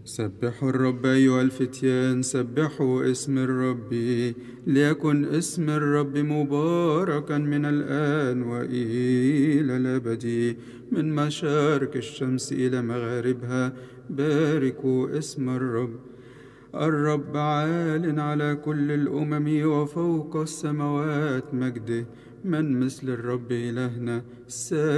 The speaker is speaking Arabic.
سبحوا الرب أيها الفتيان، سبحوا اسم الرب، ليكن اسم الرب مباركا من الآن وإلى الأبد، من مشارق الشمس إلى مغاربها. باركوا اسم الرب. الرب عال على كل الأمم وفوق السماوات مجده. من مثل الرب إلهنا